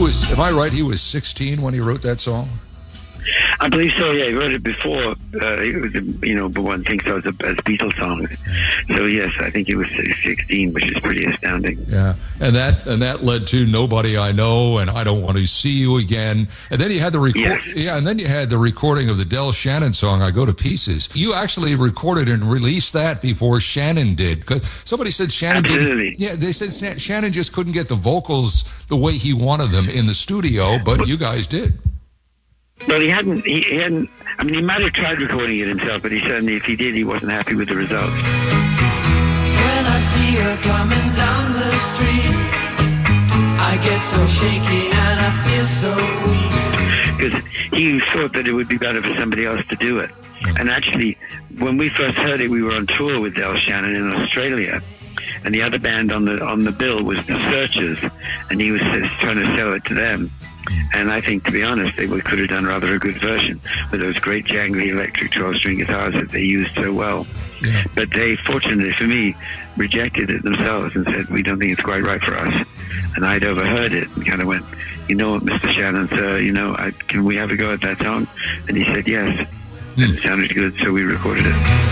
was, am I right, he was 16 when he wrote that song? I believe so. Yeah, he wrote it before. It was, but one thinks so as Beatles songs. So yes, I think he was 16, which is pretty astounding. Yeah, and that led to "Nobody I Know" and "I Don't Want to See You Again." And then you had the and then you had the recording of the Del Shannon song "I Go to Pieces." You actually recorded and released that before Shannon did, because somebody said Shannon Absolutely. didn't. Yeah, they said Shannon just couldn't get the vocals the way he wanted them in the studio, but you guys did. Well, he hadn't. I mean, he might have tried recording it himself, but he certainly, if he did, he wasn't happy with the results. When I see her coming down the street, I get so shaky and I feel so weak. Because he thought that it would be better for somebody else to do it. And actually, when we first heard it, we were on tour with Del Shannon in Australia, and the other band on the bill was the Searchers, and he was trying to sell it to them. And I think, to be honest, they could have done rather a good version with those great jangly electric 12-string guitars that they used so well. Yeah. But they, fortunately for me, rejected it themselves and said, we don't think it's quite right for us. And I'd overheard it and kind of went, you know what, Mr. Shannon, sir, can we have a go at that song? And he said yes. And it sounded good, so we recorded it.